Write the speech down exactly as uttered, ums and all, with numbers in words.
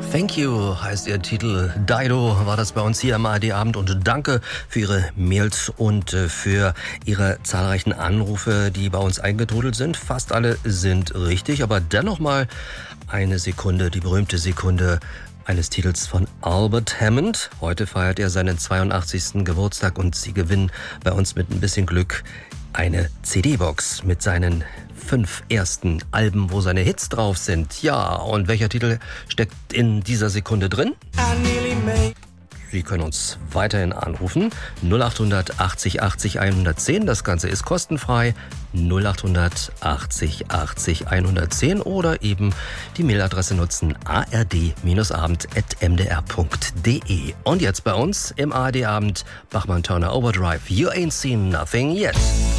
Thank You heißt ihr Titel. Dido war das bei uns hier am A R D-Abend und danke für Ihre Mails und für Ihre zahlreichen Anrufe, die bei uns eingetrudelt sind. Fast alle sind richtig, aber dennoch mal eine Sekunde, die berühmte Sekunde eines Titels von Albert Hammond. Heute feiert er seinen zweiundachtzigsten Geburtstag und Sie gewinnen bei uns mit ein bisschen Glück eine C D-Box mit seinen fünf ersten Alben, wo seine Hits drauf sind. Ja, und welcher Titel steckt in dieser Sekunde drin? Sie können uns weiterhin anrufen. null acht achtzig achtzig hundertzehn. Das Ganze ist kostenfrei. null acht achtzig achtzig hundertzehn oder eben die Mailadresse nutzen a r d abend at m d r punkt d e. Und jetzt bei uns im A R D-Abend Bachmann Turner Overdrive. You ain't seen nothing yet.